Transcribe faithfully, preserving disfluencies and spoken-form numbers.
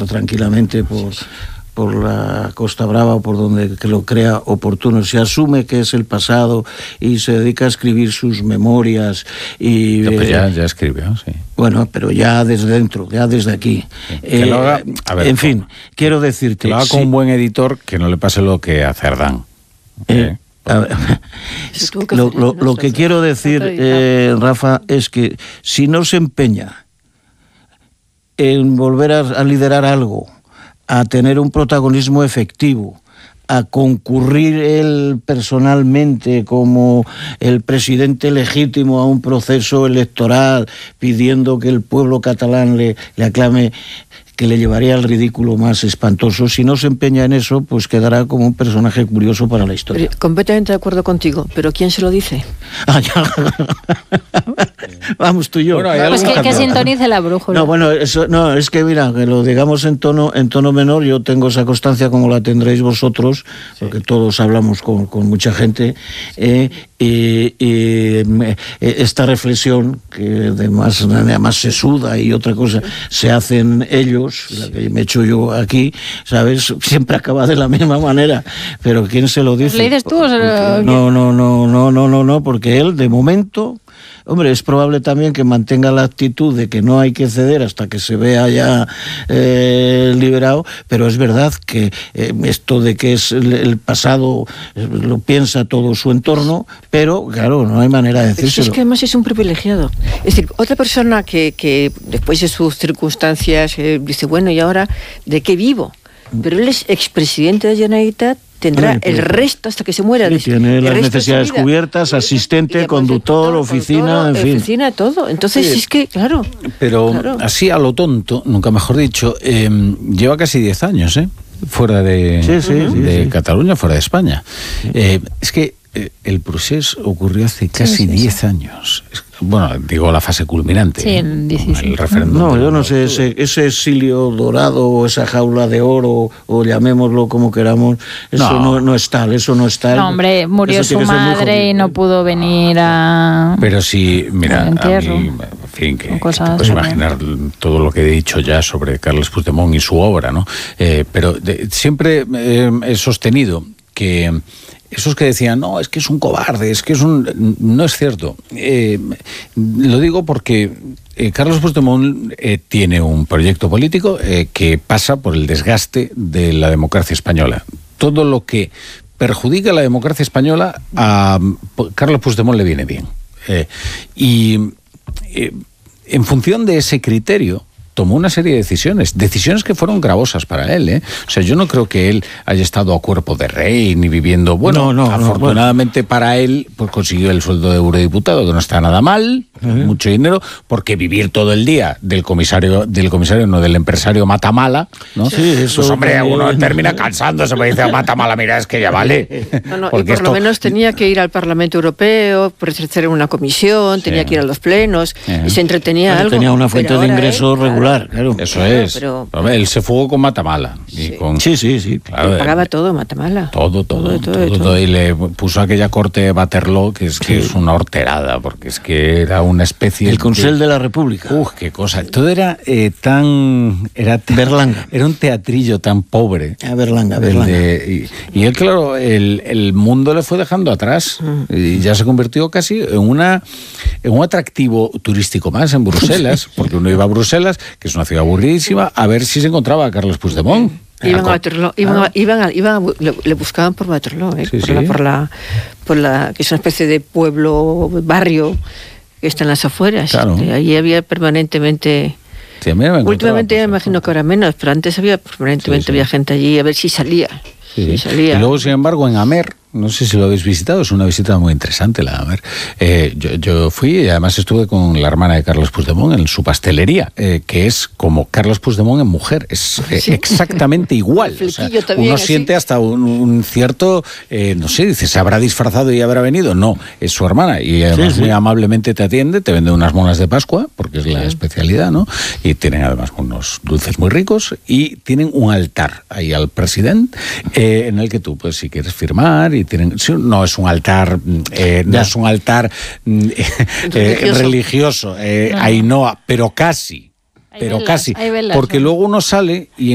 tranquilamente por... por la Costa Brava o por donde que lo crea oportuno, se asume que es el pasado y se dedica a escribir sus memorias y... Ya, pues ya, ya escribió, sí. Bueno, pero ya desde dentro, ya desde aquí. Sí, que eh, lo haga, a ver, en fin, quiero decirte... Que lo haga sí, con un buen editor, que no le pase lo que a Cerdán. Eh, ¿Eh? a ver, lo, lo, lo que quiero decir, eh, Rafa, es que si no se empeña en volver a, a liderar algo, a tener un protagonismo efectivo, a concurrir él personalmente como el presidente legítimo a un proceso electoral, pidiendo que el pueblo catalán le, le aclame, que le llevaría al ridículo más espantoso. Si no se empeña en eso, pues quedará como un personaje curioso para la historia. Pero, completamente de acuerdo contigo, pero ¿quién se lo dice? Ah, ya. Vamos tú y yo. Bueno, pues que, que sintonice la brújula. No, bueno, eso, no, es que mira, que lo digamos en tono, en tono menor, yo tengo esa constancia como la tendréis vosotros, sí, porque todos hablamos con, con mucha gente, eh, y, y esta reflexión, que además, además se suda y otra cosa, se hacen ellos, la que me he hecho yo aquí, ¿sabes? Siempre acaba de la misma manera, pero ¿quién se lo dice? ¿Le dices tú o se lo... No, no, no, no, no, no, no, porque él, de momento... Hombre, es probable también que mantenga la actitud de que no hay que ceder hasta que se vea ya eh, liberado, pero es verdad que eh, esto de que es el, el pasado eh, lo piensa todo su entorno, pero claro, no hay manera de decírselo. Es que además es un privilegiado. Es decir, otra persona que, que después de sus circunstancias eh, dice, bueno, ¿y ahora de qué vivo? Pero él es expresidente de la Generalitat, tendrá sí, el resto hasta que se muera. Sí, tiene las necesidades cubiertas, asistente, conductor, todo, oficina, en fin. Oficina, todo. Entonces, sí, es que, claro. Pero claro. Así a lo tonto, nunca mejor dicho, eh, lleva casi diez años, ¿eh? Fuera de, sí, sí, de sí, Cataluña, fuera de España. Sí. Eh, es que eh, el procés ocurrió hace casi diez sí, sí, sí. años. Bueno, digo la fase culminante. Sí, en diecisiete. El referéndum. No, yo no sé, ese, ese exilio dorado o esa jaula de oro, o llamémoslo como queramos, eso no, no, no es tal, eso no es tal. No, hombre, murió su madre y no pudo venir a... Pero sí, mira, a mí, en fin, que, que te puedes imaginar todo lo que he dicho ya sobre Carles Puigdemont y su obra, ¿no? Eh, pero de, siempre eh, he sostenido que... Esos que decían, no, es que es un cobarde, es que es un... No es cierto. Eh, lo digo porque eh, Carles Puigdemont eh, tiene un proyecto político eh, que pasa por el desgaste de la democracia española. Todo lo que perjudica a la democracia española, a Carles Puigdemont le viene bien. Eh, y eh, en función de ese criterio, tomó una serie de decisiones, decisiones que fueron gravosas para él, ¿eh? O sea, yo no creo que él haya estado a cuerpo de rey, ni viviendo... Bueno, no, no, afortunadamente no, bueno. para él, pues consiguió el sueldo de eurodiputado, que no está nada mal, uh-huh. mucho dinero, porque vivir todo el día del comisario, del comisario, no del empresario Matamala, ¿no? Sí, eso... Pues hombre, uno termina cansándose, me dice, Matamala, mira, es que ya vale. No, no, y por esto... lo menos tenía que ir al Parlamento Europeo, presentar en una comisión, sí. tenía que ir a los plenos, uh-huh. y se entretenía bueno, algo. Tenía una fuente de ingresos regular. Claro. Eso es. Pero, pero, él se fugó con Matamala. Sí, y con, sí, sí. sí. Claro, pagaba todo Matamala. Todo, todo, todo, todo, todo, todo. Y le puso aquella corte Waterloo, que es, que sí. es una horterada, porque es que era una especie... El Consell de, de la República. Uf, qué cosa. Todo era eh, tan... Era Berlanga. Era un teatrillo tan pobre. A Berlanga, Berlanga. De, y, y él, claro, el, el mundo le fue dejando atrás. Mm. Y ya se convirtió casi en, una, en un atractivo turístico más en Bruselas, porque uno iba a Bruselas, que es una ciudad aburridísima, a ver si se encontraba a Carles Puigdemont. Iban a Waterloo, iban, a, iban, a, iban a, le, le buscaban por Waterloo, ¿eh? sí, por, sí. La, por, la, por la que es una especie de pueblo, barrio que está en las afueras. Claro. Allí había permanentemente... Sí, a mí me últimamente me imagino que ahora menos, pero antes había permanentemente sí, sí. había gente allí a ver si salía. Sí. Si salía. Y luego, sin embargo, en Amer, no sé si lo habéis visitado, es una visita muy interesante la Amer. Eh, yo, yo fui y además estuve con la hermana de Carles Puigdemont en su pastelería, eh, que es como Carles Puigdemont en mujer, es eh, ¿sí? exactamente igual. O sea, también, uno así. siente hasta un, un cierto, eh, no sé, dice, ¿se habrá disfrazado y habrá venido? No, es su hermana y además sí, sí. muy amablemente te atiende, te vende unas monas de Pascua, porque es la sí. especialidad, ¿no? Y tienen además unos dulces muy ricos y tienen un altar ahí al presidente, eh, en el que tú, pues si quieres firmar y tienen... No es un altar, eh, no es un altar eh, religioso, religioso eh, no. Ainhoa, pero casi, pero velas, casi, velas, porque ¿no? luego uno sale y